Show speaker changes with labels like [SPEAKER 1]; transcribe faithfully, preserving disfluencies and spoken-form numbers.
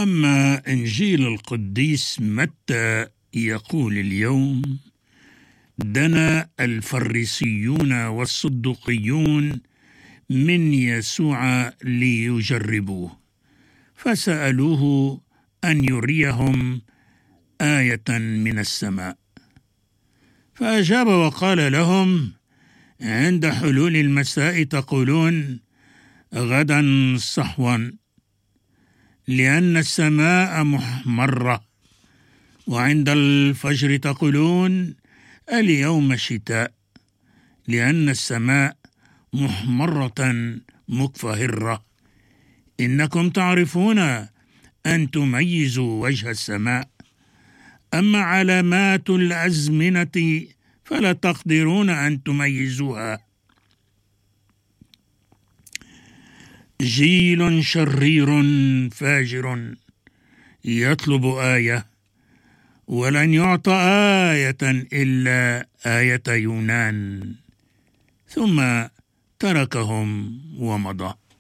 [SPEAKER 1] أما إنجيل القديس متى يقول اليوم: دنا الفريسيون والصدقيون من يسوع ليجربوه، فسألوه أن يريهم آية من السماء، فأجاب وقال لهم: عند حلول المساء تقولون غدا صحوا، لأن السماء محمرة، وعند الفجر تقولون اليوم شتاء، لأن السماء محمرة مكفهرة. إنكم تعرفون أن تميزوا وجه السماء، أما علامات الأزمنة فلا تقدرون أن تميزوها. جيل شرير فاجر يطلب آية، ولن يعطى آية إلا آية يونان، ثم تركهم ومضى.